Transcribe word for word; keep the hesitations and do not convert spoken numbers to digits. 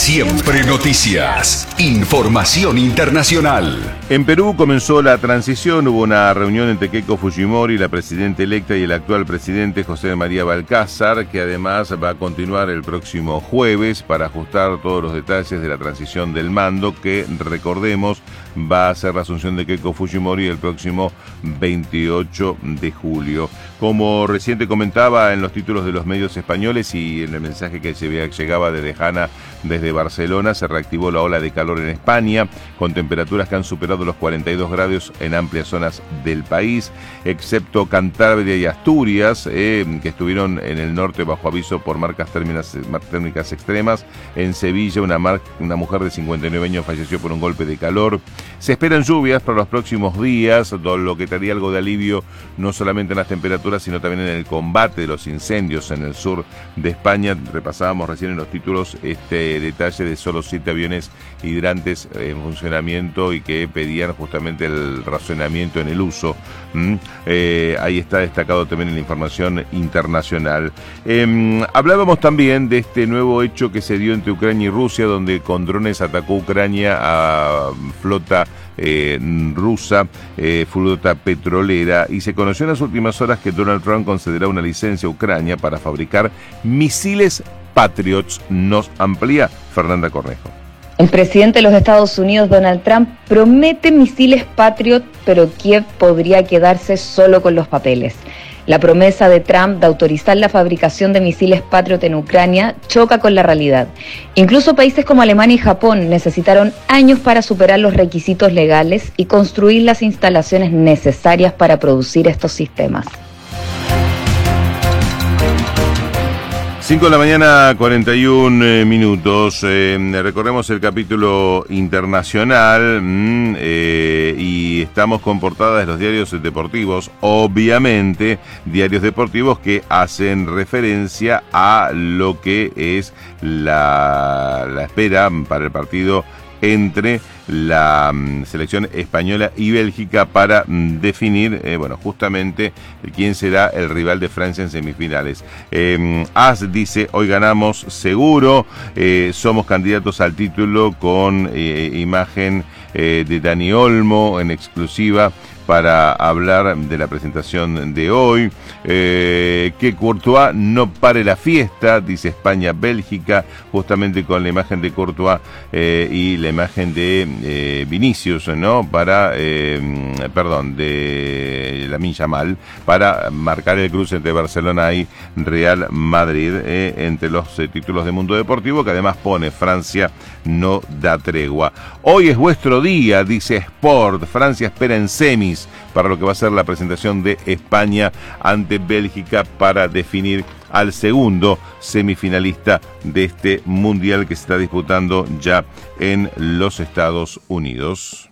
Siempre noticias. Información internacional. En Perú comenzó la transición. Hubo una reunión entre Keiko Fujimori, la presidenta electa, y el actual presidente José María Balcázar, que además va a continuar el próximo jueves para ajustar todos los detalles de la transición del mando, que, recordemos, va a ser la asunción de Keiko Fujimori el próximo veintiocho de julio. Como recién te comentaba en los títulos de los medios españoles y en el mensaje que llegaba desde Hanna, desde Barcelona, se reactivó la ola de calor en España, con temperaturas que han superado los cuarenta y dos grados en amplias zonas del país, excepto Cantabria y Asturias, eh, que estuvieron en el norte bajo aviso por marcas térmicas, térmicas extremas. En Sevilla, una, mar, una mujer de cincuenta y nueve años falleció por un golpe de calor. Se esperan lluvias para los próximos días, lo que traería algo de alivio no solamente en las temperaturas, sino también en el combate de los incendios en el sur de España. Repasábamos recién en los títulos este detalle de solo siete aviones hidrantes en funcionamiento y que pedían justamente el racionamiento en el uso. ¿Mm? Eh, ahí está destacado también en la información internacional. Eh, hablábamos también de este nuevo hecho que se dio entre Ucrania y Rusia, donde con drones atacó Ucrania a flota Eh, rusa, eh, flota petrolera, y se conoció en las últimas horas que Donald Trump concederá una licencia a Ucrania para fabricar misiles Patriots. Nos amplía Fernanda Cornejo. El presidente de los Estados Unidos, Donald Trump, promete misiles Patriot, pero Kiev podría quedarse solo con los papeles. La promesa de Trump de autorizar la fabricación de misiles Patriot en Ucrania choca con la realidad. Incluso países como Alemania y Japón necesitaron años para superar los requisitos legales y construir las instalaciones necesarias para producir estos sistemas. cinco de la mañana, cuarenta y un eh, minutos. Eh, recorremos el capítulo internacional mmm, eh, y estamos con portadas de los diarios deportivos. Obviamente, diarios deportivos que hacen referencia a lo que es la, la espera para el partido entre la um, selección española y Bélgica para um, definir, eh, bueno, justamente quién será el rival de Francia en semifinales. Eh, AS dice, hoy ganamos seguro, eh, somos candidatos al título, con eh, imagen eh, de Dani Olmo en exclusiva para hablar de la presentación de hoy. Eh, que Courtois no pare la fiesta, dice España-Bélgica, justamente con la imagen de Courtois eh, y la imagen de eh, Vinicius, ¿no? Para, eh, perdón, de Lamine Yamal, para marcar el cruce entre Barcelona y Real Madrid, eh, entre los eh, títulos de Mundo Deportivo, que además pone Francia no da tregua. Hoy es vuestro día, dice Sport. Francia espera en semis para lo que va a ser la presentación de España ante Bélgica para definir al segundo semifinalista de este mundial que se está disputando ya en los Estados Unidos.